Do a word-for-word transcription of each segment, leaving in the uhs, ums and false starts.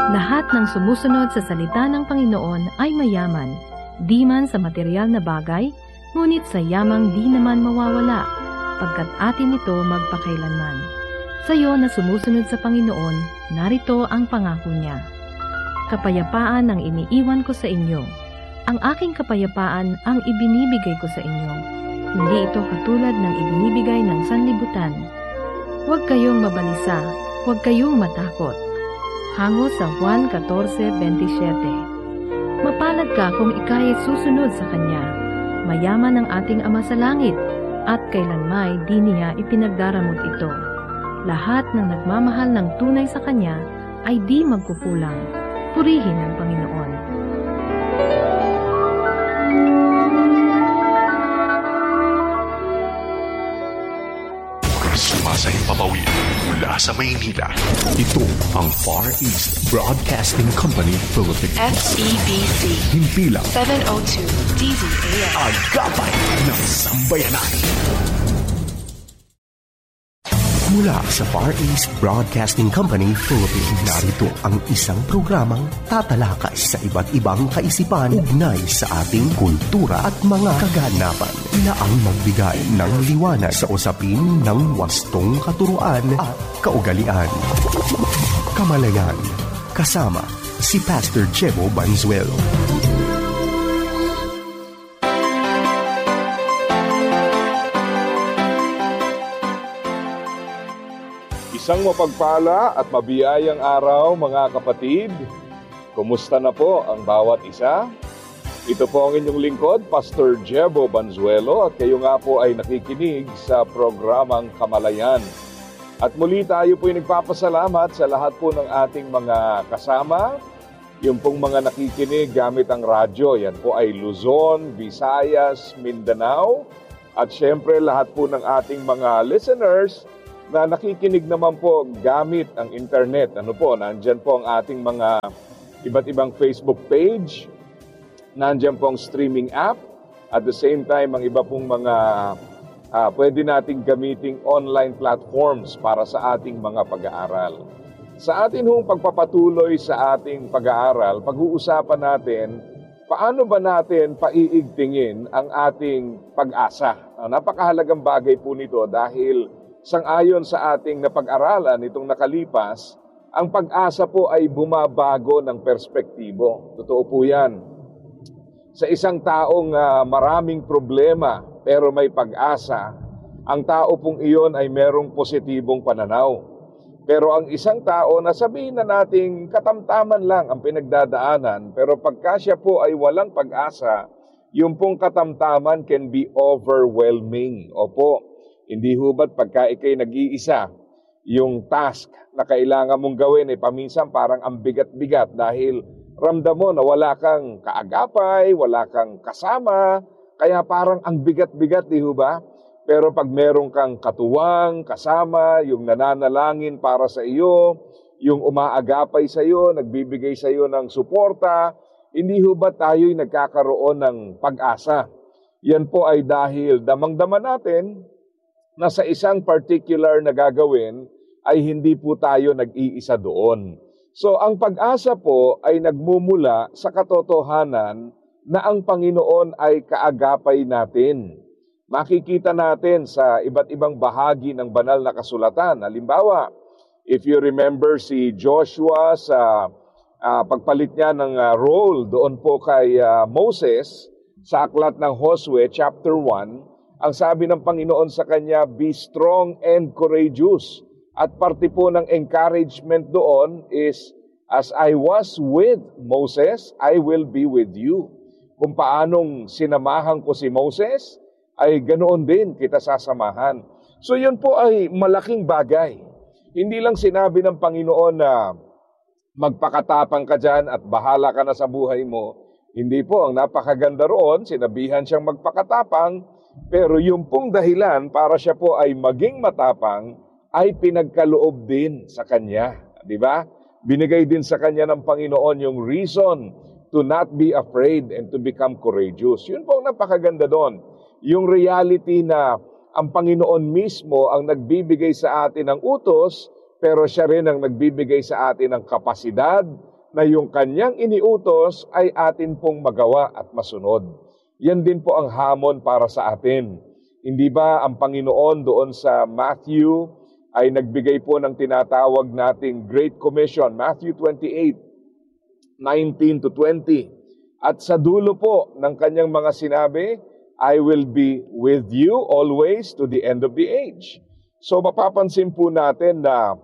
Lahat ng sumusunod sa salita ng Panginoon ay mayaman, di man sa material na bagay, ngunit sa yamang di naman mawawala, pagkat atin ito magpakailanman. Sa iyo na sumusunod sa Panginoon, narito ang pangako niya. Kapayapaan ang iniiwan ko sa inyo. Ang aking kapayapaan ang ibinibigay ko sa inyo. Hindi ito katulad ng ibinibigay ng sanlibutan. Huwag kayong mabalisa, huwag kayong matakot. Hango sa Juan fourteen twenty-seven. Mapalad ka kung ika'y susunod sa Kanya. Mayaman ang ating Ama sa langit, at kailanmay di niya ipinagdaramot ito. Lahat ng nagmamahal ng tunay sa Kanya ay di magkukulang. Purihin ang Panginoon. Sumasayang papawid mula sa Maynila. Ito ang Far East Broadcasting Company Philippines. F E B C. Himpilang seven oh two D Z A M. Agapay ng Sambayanan. Mula sa Far East Broadcasting Company Philippines, narito ang isang programang tatalakay sa iba't ibang kaisipan ugnay sa ating kultura at mga kaganapan na ang magbigay ng liwanag sa usapin ng wastong katuruan at kaugalian. Kamalayan, kasama si Pastor Jebo Banzuelo. Isang mapagpala at mabiyayang araw mga kapatid. Kumusta na po ang bawat isa? Ito po ang inyong lingkod, Pastor Jebo Banzuelo, at kayo nga po ay nakikinig sa programang Kamalayan. At muli tayo po ay nagpapasalamat sa lahat po ng ating mga kasama, yung pong mga nakikinig gamit ang radyo. Yan po ay Luzon, Visayas, Mindanao, at syempre lahat po ng ating mga listeners na nakikinig naman po gamit ang internet. Ano po, nandyan po ang ating mga iba't ibang Facebook page, nandyan po ang streaming app, at the same time, ang iba pong mga uh, pwede nating gamiting online platforms para sa ating mga pag-aaral. Sa atin hong pagpapatuloy sa ating pag-aaral, pag-uusapan natin, paano ba natin paiigtingin ang ating pag-asa? Uh, napakahalagang bagay po nito dahil sang-ayon sa ating napag-aralan itong nakalipas, ang pag-asa po ay bumabago ng perspektibo. Totoo po yan. Sa isang taong uh, maraming problema pero may pag-asa, ang tao pong iyon ay merong positibong pananaw. Pero ang isang tao na sabihin na nating katamtaman lang ang pinagdadaanan, pero pagka siya po ay walang pag-asa, yung pong katamtaman can be overwhelming. Opo. Hindi hubat pagka ikay nag-iisa, yung task na kailangan mong gawin ay paminsan parang ang bigat-bigat dahil ramdam mo na wala kang kaagapay, wala kang kasama, kaya parang ang bigat-bigat, di ba? Pero pag meron kang katuwang, kasama, yung nananalangin para sa iyo, yung umaagapay sa iyo, nagbibigay sa iyo ng suporta, hindi hubat tayo'y nagkakaroon ng pag-asa. Yan po ay dahil damang-dama natin na sa isang particular na gagawin ay hindi po tayo nag-iisa doon. So ang pag-asa po ay nagmumula sa katotohanan na ang Panginoon ay kaagapay natin. Makikita natin sa iba't ibang bahagi ng banal na kasulatan. Halimbawa, if you remember si Joshua sa uh, pagpalit niya ng uh, role doon po kay uh, Moses sa aklat ng Josue chapter one, ang sabi ng Panginoon sa kanya, be strong and courageous. At parte po ng encouragement doon is, as I was with Moses, I will be with you. Kung paanong sinamahan ko si Moses, ay ganoon din kita sasamahan. So yun po ay malaking bagay. Hindi lang sinabi ng Panginoon na magpakatapang ka dyan at bahala ka na sa buhay mo. Hindi po, ang napakaganda roon, sinabihan siyang magpakatapang, pero yung pong dahilan para siya po ay maging matapang ay pinagkaloob din sa kanya. Di ba? Binigay din sa kanya ng Panginoon yung reason to not be afraid and to become courageous. Yun po ang napakaganda doon. Yung reality na ang Panginoon mismo ang nagbibigay sa atin ng utos, pero siya rin ang nagbibigay sa atin ng kapasidad na yung kanyang iniutos ay atin pong magawa at masunod. Yan din po ang hamon para sa atin. Hindi ba ang Panginoon doon sa Matthew ay nagbigay po ng tinatawag nating Great Commission, Matthew twenty-eight, nineteen to twenty. At sa dulo po ng kanyang mga sinabi, I will be with you always to the end of the age. So mapapansin po natin na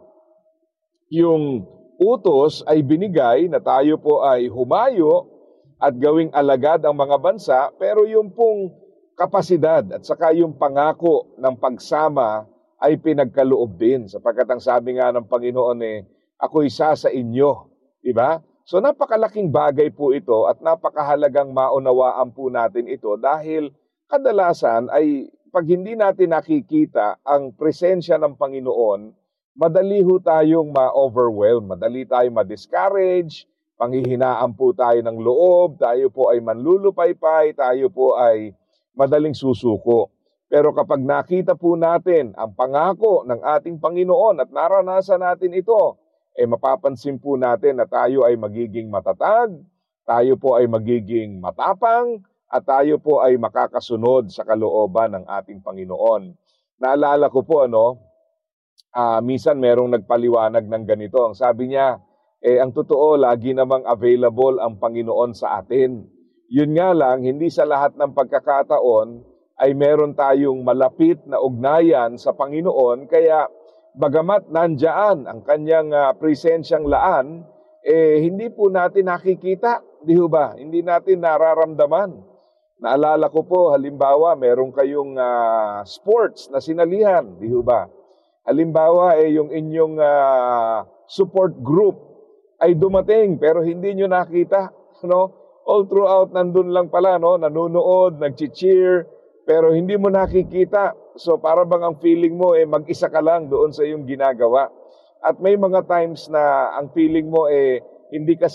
yung utos ay binigay na tayo po ay humayo at gawing alagad ang mga bansa, pero yung pong kapasidad at saka yung pangako ng pagsama ay pinagkaloob din. Sapagkat ang sabi nga ng Panginoon eh, ako isa sa inyo. Diba? So napakalaking bagay po ito at napakahalagang maunawaan po natin ito dahil kadalasan ay pag hindi natin nakikita ang presensya ng Panginoon, madali ho tayong ma-overwhelm, madali tayong ma-discourage, panghihinaan po tayo ng loob, tayo po ay manlulupaypay, tayo po ay madaling susuko. Pero kapag nakita po natin ang pangako ng ating Panginoon at naranasan natin ito, eh mapapansin po natin na tayo ay magiging matatag, tayo po ay magiging matapang, at tayo po ay makakasunod sa kalooban ng ating Panginoon. Naalala ko po, ano, uh, minsan merong nagpaliwanag ng ganito. Ang sabi niya, eh ang totoo, lagi namang available ang Panginoon sa atin. Yun nga lang, hindi sa lahat ng pagkakataon ay meron tayong malapit na ugnayan sa Panginoon. Kaya bagamat nandyan ang kanyang uh, presensyang laan, eh hindi po natin nakikita, di ba? Hindi natin nararamdaman. Naalala ko po, halimbawa, meron kayong uh, sports na sinalihan, di ba? Halimbawa, eh, yung inyong uh, support group ay dumating pero hindi nyo nakita. No? All throughout, nandun lang pala, no? Nanunood, nag-cheer, pero hindi mo nakikita. So, para bang ang feeling mo, eh, mag-isa ka lang doon sa iyong ginagawa. At may mga times na ang feeling mo, eh, hindi ka